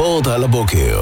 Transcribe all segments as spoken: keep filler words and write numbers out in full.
ספורט על הבוקר.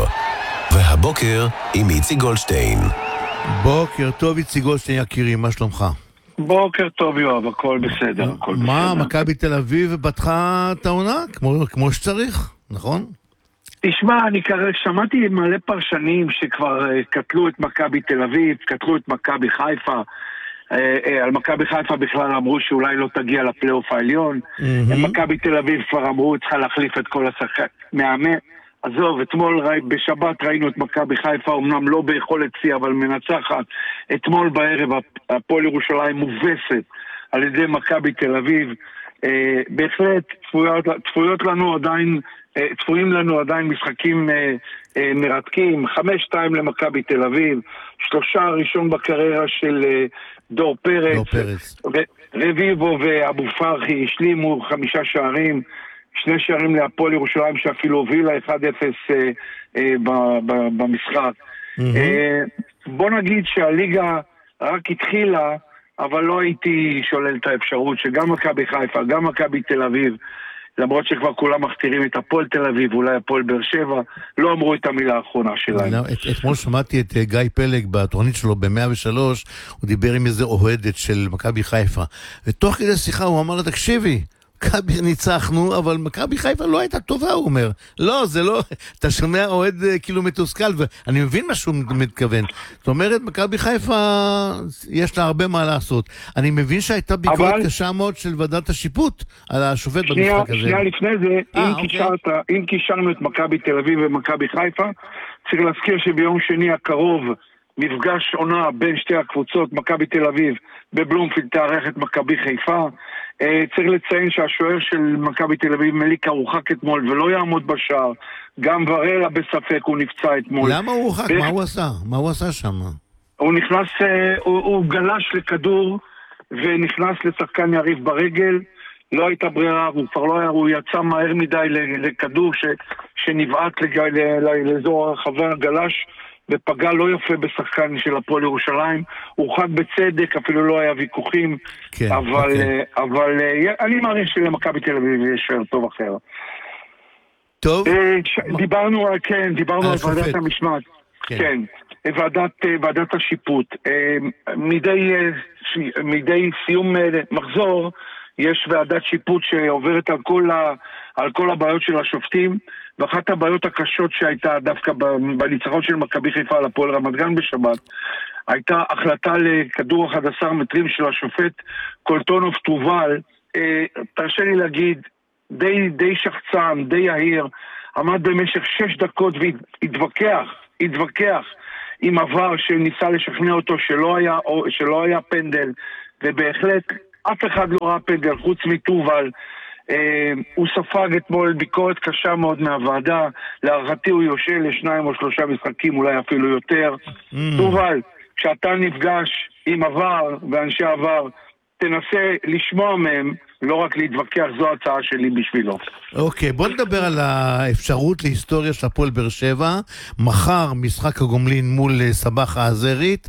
והבוקר עם איצי גולדשטיין. בוקר טוב איצי גולדשטיין יקירי, מה שלומך? בוקר טוב יואב, הכל בסדר, הכל מה, בסדר. מכבי תל אביב פתחה את העונה כמו, כמו שצריך, נכון? תשמע, אני כרגע שמעתי מלא פרשנים שכבר uh, קטלו את מכבי תל אביב, קטלו את מכבי חיפה. Uh, uh, על מכבי חיפה בכלל אמרו שאולי לא תגיע לפלייאוף העליון. Mm-hmm. מכבי תל אביב כבר אמרו צריכה להחליף את כל השחקנים מאמן. עזוב, אתמול ראי, בשבת ראינו את מכבי חיפה, אמנם לא ביכולת שיא אבל מנצחת. אתמול בערב הפועל ירושלים מובסת על ידי מכבי תל אביב. Uh, בהחלט צפויות, צפויות לנו עדיין צפויים לנו עדיין משחקים אה, אה, מרתקים. חמש שתיים למכבי תל אביב, שלושה ראשון בקריירה של אה, דור פרץ, דור פרץ. ר, רביבו ואבו פרחי השלימו חמישה שערים, שני שערים להפועל ירושלים שאפילו הובילה אחד אפס אה, אה, ב, ב, במשחק. Mm-hmm. אה, בוא נגיד שהליגה רק התחילה, אבל לא הייתי שולל את האפשרות שגם מכבי חיפה, גם מכבי תל אביב, למרות שכבר כולם מכתירים את הפועל תל אביב, אולי הפועל באר שבע, לא אמרו את המילה האחרונה שלהם. אתמול שמעתי את גיא פלג בתוכנית שלו ב-מאה ושלוש, הוא דיבר עם איזה אוהדת של מכבי חיפה, ותוך כדי שיחה הוא אמר לה, תקשיבי, מכבי ניצחנו, אבל מכבי חיפה לא הייתה טובה, הוא אומר. לא, זה לא, אתה שומע אוהד כאילו מתוסכל, ואני מבין מה שהוא מתכוון. זאת אומרת, מכבי חיפה, יש לה הרבה מה לעשות. אני מבין שהייתה ביקורת אבל... קשה מאוד של ועדת השיפוט על השופט שנייה, במשחק הזה. שנייה לפני זה, 아, אם, אוקיי. קישרת, אם קישרנו את מכבי תל אביב ומכבי חיפה, צריך להזכיר שביום שני הקרוב, מפגש עונה בין שתי הקבוצות, מכבי תל אביב בבלומפילד תארח את מכבי חיפה. צריך לציין שהשוער של מכבי תל אביב מליקה הורחק אתמול ולא יעמוד בשער. גם ורלה בספק, הוא נפצע אתמול. למה הוא הורחק? מה הוא עשה? מה הוא עשה שם? הוא נכנס, הוא, הוא גלש לכדור ונכנס לשחקן יריב ברגל. לא הייתה ברירה, הוא כבר לא היה, הוא יצא מהר מדי לכדור ש, שנבעט לאזור הרחבה, גלש ופגע לא יפה בשחקן של הפועל ירושלים. הוא חד בצדק, אפילו לא היה ויכוחים, כן, אבל, אוקיי. אבל אני מעריך שלמכבי תל אביב יש שוער טוב אחר. טוב. דיברנו, כן, דיברנו על ועדת המשמעת. כן. כן. ועדת, ועדת השיפוט. מדי, מדי סיום מחזור, יש ועדת שיפוט שעוברת על כל, ה, על כל הבעיות של השופטים, ואחת הבעיות הקשות שהייתה דווקא בניצחון של מכבי חיפה על הפועל רמת גן בשבת, הייתה החלטה לכדור אחד עשר מטרים של השופט קולטונוב טובל. אה, תרשה לי להגיד, די, די שחצן, די יהיר, עמד במשך שש דקות והתווכח, התווכח עם עבר שניסה לשכנע אותו שלא היה, שלא היה פנדל, ובהחלט אף אחד לא ראה פנדל חוץ מטובל. אה, הוא ספג אתמול ביקורת קשה מאוד מהוועדה, להערכתי הוא יושל לשניים או שלושה משחקים, אולי אפילו יותר. mm. טובל, כשאתה נפגש עם עבר ואנשי עבר, תנסה לשמוע מהם, לא רק להתווכח, זו הצעה שלי בשבילו. אוקיי, בוא נדבר על האפשרות להיסטוריה של הפועל באר שבע. מחר משחק הגומלין מול סבח העזרית,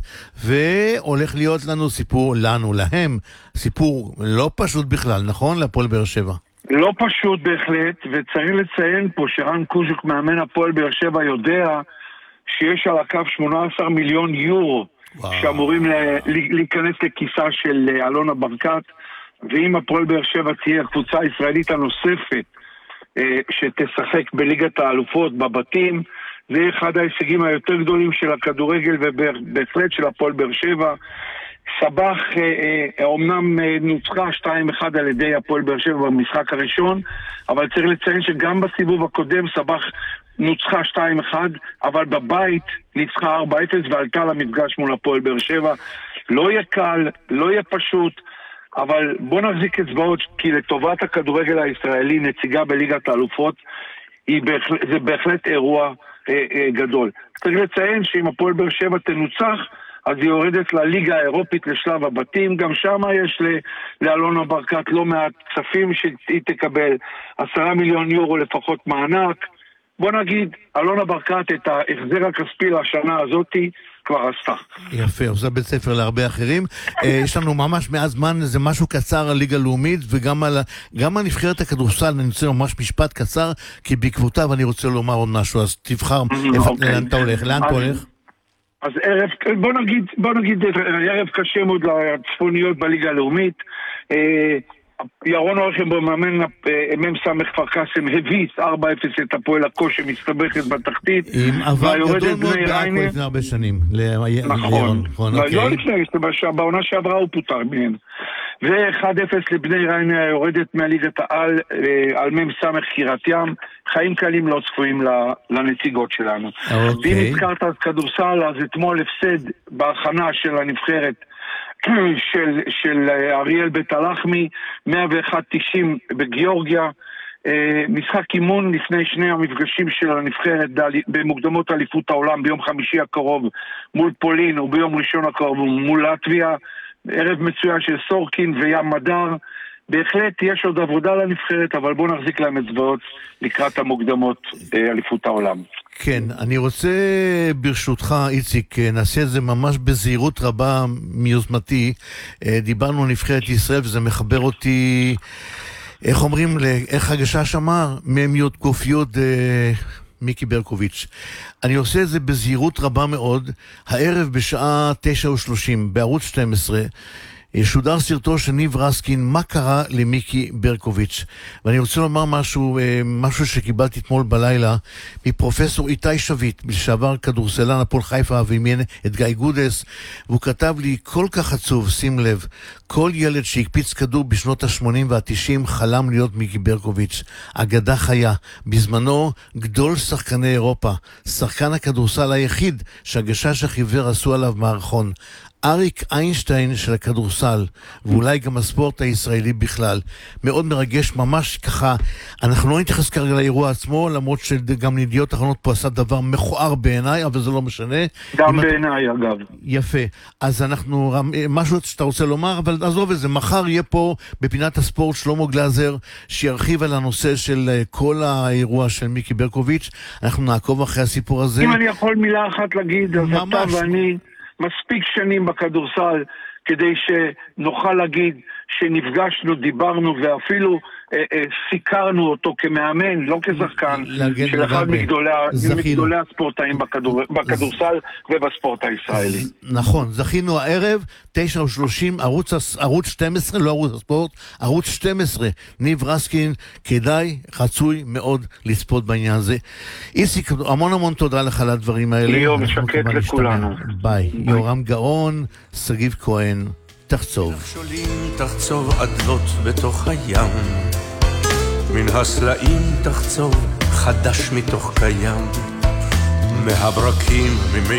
והולך להיות לנו סיפור, לנו, להם, סיפור לא פשוט בכלל, נכון? לפועל באר שבע. לא פשוט בהחלט, וצריך לציין פה שרן קוז'וק מאמן הפועל באר שבע יודע שיש על הקו שמונה עשר מיליון יורו וואו. שאמורים ל- להיכנס לכיסה של אלונה ברקת, ואם הפועל באר שבע תהיה הקבוצה הישראלית הנוספת אה, שתשחק בליגת האלופות בבתים, זה אחד ההישגים היותר גדולים של הכדורגל ובהחלט של הפועל באר שבע. סבח אה, אה, אומנם אה, נוצחה שתיים אחד על ידי הפועל באר שבע במשחק הראשון, אבל צריך לציין שגם בסיבוב הקודם סבח נוצחה שתיים אחד, אבל בבית ניצחה ארבע אפס ועלתה למפגש מול הפועל באר שבע. לא יהיה קל, לא יהיה פשוט, אבל בוא נחזיק אצבעות, כי לטובת הכדורגל הישראלי נציגה בליגת האלופות בהחלט, זה בהחלט אירוע אה, אה, גדול. צריך לציין שאם הפועל באר שבע תנוצח, אז היא יורדת לליגה האירופית לשלב הבתים. גם שם יש לאלונה ברקת לא מעט כספים שהיא תקבל, עשרה מיליון יורו לפחות מענק, בוא נגיד, אלונה ברקת את ההחזר הכספי לשנה הזאת כבר עשתה. יפה, עושה בית ספר להרבה אחרים. יש לנו ממש מעט זמן, זה משהו קצר על ליגה לאומית, וגם על, גם על נבחרת הכדורסל, אני רוצה ממש משפט קצר, כי בעקבותיו אני רוצה לומר עוד משהו, אז תבחר, לאן אתה הולך? לאן אתה הולך? אז ערב, בוא נגיד, בוא נגיד, ערב קשה מאוד לצפוניות בליגה הלאומית. ירון אורחם מאמן מם סמך כפר קאסם הביס ארבע אפס את הפועל עכו שמסתבכת בתחתית. עם עבר גדול מאוד בעכו לפני הרבה שנים. נכון. לא לפני, בעונה שעברה הוא פוטר מהם. ו-אחד אפס לבני ריינה יורדת מהליגת העל על מם סמך קריית ים. חיים קלים לא צפויים לנציגות שלנו. ואם הזכרת אז כדורסל, אז אתמול הפסד בהכנה של הנבחרת של, של אריאל בית הלחמי, מאה ואחת תשעים בגיאורגיה, משחק אימון לפני שני המפגשים של הנבחרת במוקדמות אליפות העולם ביום חמישי הקרוב מול פולין וביום ראשון הקרוב מול לטביה, ערב מצוין של סורקין וים מדר. בהחלט יש עוד עבודה לנבחרת, אבל בואו נחזיק להם אצבעות לקראת המוקדמות אליפות העולם. כן, אני רוצה ברשותך, איציק, נעשה את זה ממש בזהירות רבה מיוזמתי. דיברנו על נבחרת ישראל וזה מחבר אותי, איך אומרים, איך הגשש אמר? ממיות קופיות מיקי ברקוביץ'. אני עושה את זה בזהירות רבה מאוד. הערב בשעה תשע ושלושים בערוץ שתים עשרה שודר סרטו של ניב רסקין, מה קרה למיקי ברקוביץ'. ואני רוצה לומר משהו, משהו שקיבלתי אתמול בלילה מפרופסור איתי שביט, לשעבר כדורסלן הפועל חיפה, ואימן את גיא גודס, והוא כתב לי כל כך עצוב, שים לב, כל ילד שהקפיץ כדור בשנות ה-שמונים וה-תשעים חלם להיות מיקי ברקוביץ'. אגדה חיה, בזמנו גדול שחקני אירופה, שחקן הכדורסל היחיד שהגשש החיוור עשו עליו מערכון. אריק איינשטיין של הכדורסל, ואולי גם הספורט הישראלי בכלל. מאוד מרגש, ממש ככה. אנחנו לא נתייחס כרגע לאירוע עצמו, למרות שגם לידיעות אחרונות פה עשה דבר מכוער בעיניי, אבל זה לא משנה. גם בעיניי, אגב. יפה. אז אנחנו, משהו שאתה רוצה לומר, אבל עזוב את זה, מחר יהיה פה בפינת הספורט שלמה גלזר, שירחיב על הנושא של כל האירוע של מיקי ברקוביץ'. אנחנו נעקוב אחרי הסיפור הזה. אם אני יכול מילה אחת להגיד, אז אתה ואני מספיק שנים בכדורסל כדי שנוכל להגיד שנפגשנו, דיברנו ואפילו אה, אה, סיקרנו אותו כמאמן, לא כשחקן, של אחד מגדולי, מגדולי הספורטאים בכדור, בכדורסל ובספורט הישראלי. נכון, זכינו הערב, תשע ושלושים, ערוץ, ערוץ שתים עשרה, לא ערוץ הספורט, ערוץ שתים עשרה, ניב רסקין, כדאי, רצוי מאוד לצפות בעניין הזה. איציק, המון המון תודה לך על הדברים האלה. יום שקט לכולנו. ביי. יורם גאון, סגיב כהן, תחצוב. נחשולים תחצוב עדלות בתוך הים, מן הסלעים תחצוב חדש מתוך קיים, מהברקים ממי